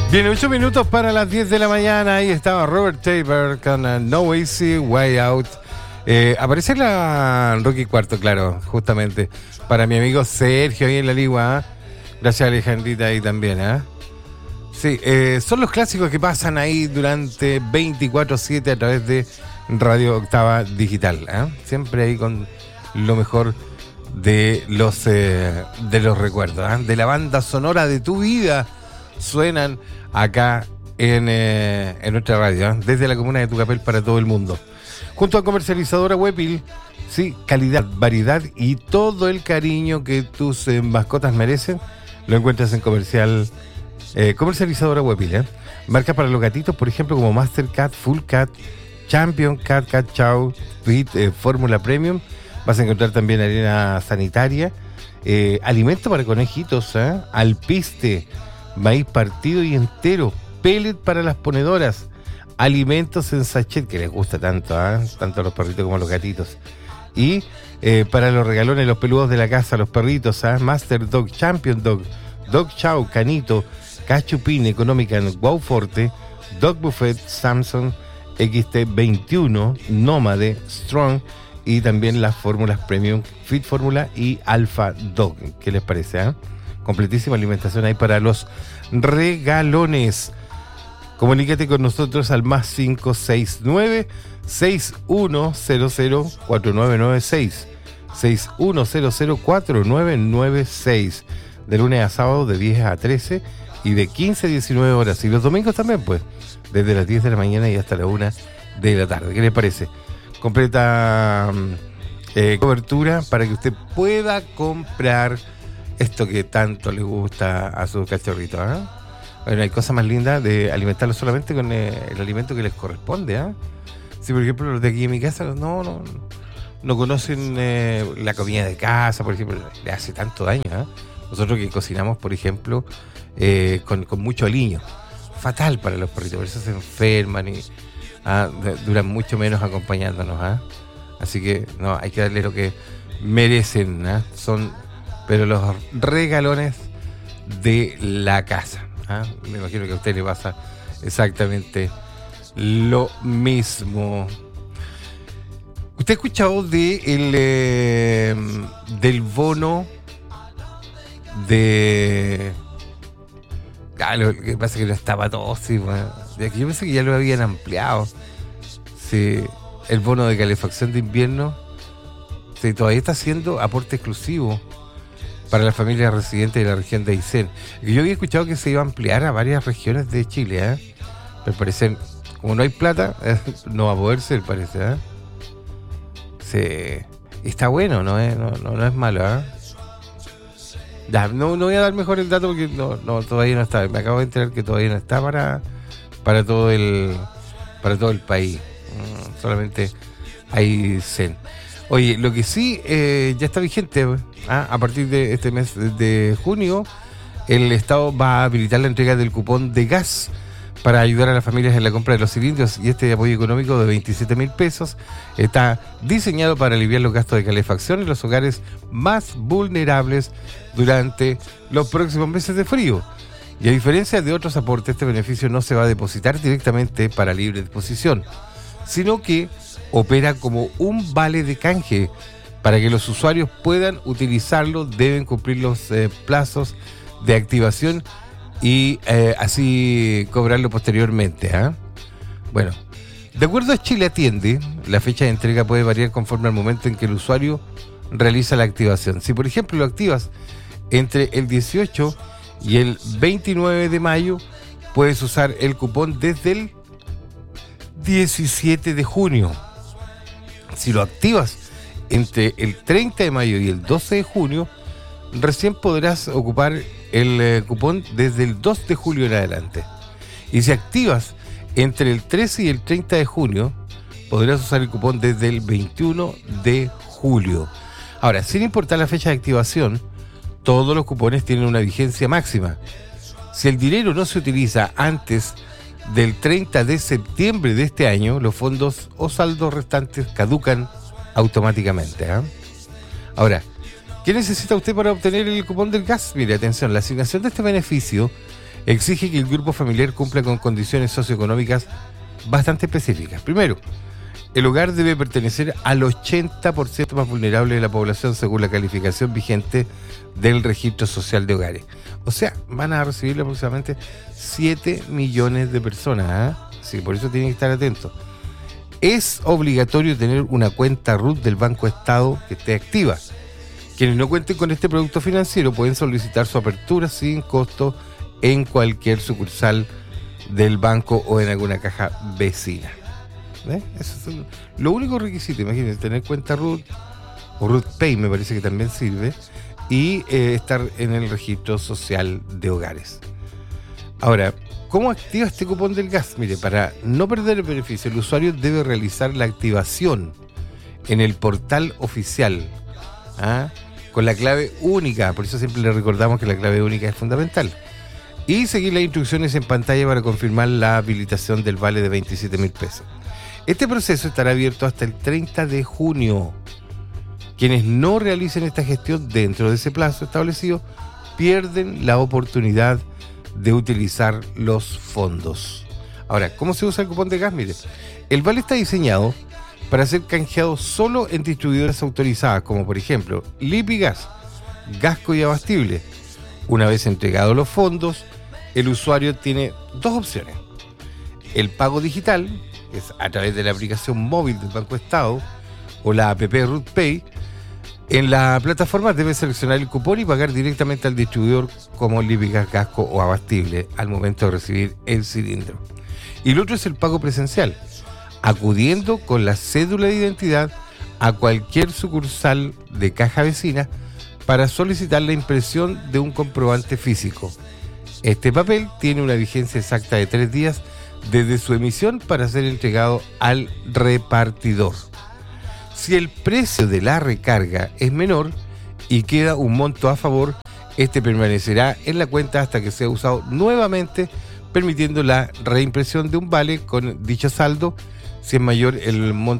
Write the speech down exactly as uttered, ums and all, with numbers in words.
Bien, ocho minutos para las diez de la mañana. Ahí estaba Robert Taylor con uh, No Easy Way Out. Eh, aparece la Rocky Cuarto, claro, justamente. Para mi amigo Sergio ahí en la Ligua. ¿eh? Gracias, Alejandrita, ahí también. ¿eh? Sí, eh, son los clásicos que pasan ahí durante veinticuatro siete a través de Radio Octava Digital. ¿eh? Siempre ahí con lo mejor de los, eh, de los recuerdos. ¿eh? De la banda sonora de tu vida. Suenan acá en, eh, en nuestra radio, ¿eh? Desde la comuna de Tucapel para todo el mundo. Junto a Comercializadora Huepil, sí, calidad, variedad y todo el cariño que tus eh, mascotas merecen, lo encuentras en comercial eh, Comercializadora Huepil. ¿eh? Marcas para los gatitos, por ejemplo, como Master Cat, Full Cat, Champion Cat, Cat Chow, Fit, eh, Fórmula Premium. Vas a encontrar también arena sanitaria, eh, alimento para conejitos, ¿eh? alpiste, maíz partido y entero, pellet para las ponedoras, alimentos en sachet, que les gusta tanto, ¿eh? tanto a los perritos como a los gatitos. Y eh, para los regalones, los peludos de la casa, los perritos, ¿eh? Master Dog, Champion Dog, Dog Chow, Canito, Cachupín, Económica, Wow Forte, Dog Buffet, Samsung, X T veintiuno, Nómade, Strong y también las fórmulas Premium, Fit Fórmula y Alpha Dog. ¿Qué les parece? ¿eh? Completísima alimentación ahí para los regalones. Comunícate con nosotros al más cinco seis nueve, seis uno cero cero, cuatro nueve nueve seis, seis uno cero cero, cuatro nueve nueve seis, de lunes a sábado de diez a trece y de quince a diecinueve horas, y los domingos también, pues, desde las diez de la mañana y hasta la una de la tarde. ¿Qué les parece? Completa eh, cobertura para que usted pueda comprar esto que tanto le gusta a sus cachorritos. ¿eh? Bueno, hay cosas más lindas de alimentarlos solamente con eh, el alimento que les corresponde. ¿eh? Si, por ejemplo, los de aquí en mi casa no no, no conocen eh, la comida de casa, por ejemplo, le hace tanto daño. ¿eh? Nosotros que cocinamos, por ejemplo, eh, con, con mucho aliño. Fatal para los perritos, por eso se enferman y ah, duran mucho menos acompañándonos. ¿eh? Así que no, hay que darle lo que merecen. ¿eh? Son... pero los regalones de la casa. ¿eh? Me imagino que a usted le pasa exactamente lo mismo. ¿Usted ha escuchado de el, eh, del bono de... Ah, lo que pasa es que no estaba todo, sí, bueno. Yo pensé que ya lo habían ampliado. Sí, el bono de calefacción de invierno, sí, todavía está haciendo aporte exclusivo para las familias residentes de la región de Aysén. Yo había escuchado que se iba a ampliar a varias regiones de Chile, ¿eh? Pero parece, como no hay plata, eh, no va a poder ser, parece, ¿eh? Sí. Está bueno, no es, no, no, no es malo, ¿eh? Ya, no, no voy a dar mejor el dato porque no, no, todavía no está. Me acabo de enterar que todavía no está para, para todo el para todo el país. Mm, solamente Aysén. Oye, lo que sí eh, ya está vigente, ¿eh? a partir de este mes de junio, el Estado va a habilitar la entrega del cupón de gas para ayudar a las familias en la compra de los cilindros, y este apoyo económico de veintisiete mil pesos está diseñado para aliviar los gastos de calefacción en los hogares más vulnerables durante los próximos meses de frío. Y a diferencia de otros aportes, este beneficio no se va a depositar directamente para libre disposición, sino que opera como un vale de canje. Para que los usuarios puedan utilizarlo, deben cumplir los eh, plazos de activación y eh, así cobrarlo posteriormente. ¿eh? Bueno, de acuerdo a Chile Atiende, la fecha de entrega puede variar conforme al momento en que el usuario realiza la activación. Si, por ejemplo, lo activas entre el dieciocho y el veintinueve de mayo, puedes usar el cupón desde el diecisiete de junio. Si lo activas entre el treinta de mayo y el doce de junio, recién podrás ocupar el eh, cupón desde el dos de julio en adelante. Y si activas entre el trece y el treinta de junio, podrás usar el cupón desde el veintiuno de julio. Ahora, sin importar la fecha de activación, todos los cupones tienen una vigencia máxima. Si el dinero no se utiliza antes del treinta de septiembre de este año, los fondos o saldos restantes caducan automáticamente. ¿eh? Ahora, ¿qué necesita usted para obtener el cupón del gas? Mire, atención, la asignación de este beneficio exige que el grupo familiar cumpla con condiciones socioeconómicas bastante específicas. Primero, el hogar debe pertenecer al ochenta por ciento más vulnerable de la población según la calificación vigente del Registro Social de Hogares. O sea, van a recibir aproximadamente siete millones de personas. ¿eh? Sí, por eso tienen que estar atentos. Es obligatorio tener una cuenta R U T del Banco Estado que esté activa. Quienes no cuenten con este producto financiero pueden solicitar su apertura sin costo en cualquier sucursal del banco o en alguna caja vecina. ¿Eh? Esos son los únicos requisitos. Imagínense, tener cuenta R U T o R U T Pay me parece que también sirve, y eh, estar en el Registro Social de Hogares. Ahora, ¿cómo activa este cupón del gas? Mire, para no perder el beneficio, el usuario debe realizar la activación en el portal oficial, ¿ah? con la clave única. Por eso siempre le recordamos que la clave única es fundamental. Y seguir las instrucciones en pantalla para confirmar la habilitación del vale de veintisiete mil pesos. Este proceso estará abierto hasta el treinta de junio. Quienes no realicen esta gestión dentro de ese plazo establecido pierden la oportunidad de utilizar los fondos. Ahora, ¿cómo se usa el cupón de gas? Mire, el vale está diseñado para ser canjeado solo en distribuidoras autorizadas, como por ejemplo Lipigas, Gasco y Abastible. Una vez entregados los fondos, el usuario tiene dos opciones. El pago digital, que es a través de la aplicación móvil del Banco Estado o la app R U T Pay. En la plataforma debe seleccionar el cupón y pagar directamente al distribuidor como Lipigas, Gasco o Abastible al momento de recibir el cilindro. Y el otro es el pago presencial, acudiendo con la cédula de identidad a cualquier sucursal de caja vecina para solicitar la impresión de un comprobante físico. Este papel tiene una vigencia exacta de tres días desde su emisión para ser entregado al repartidor. Si el precio de la recarga es menor y queda un monto a favor, este permanecerá en la cuenta hasta que sea usado nuevamente, permitiendo la reimpresión de un vale con dicho saldo si es mayor el monto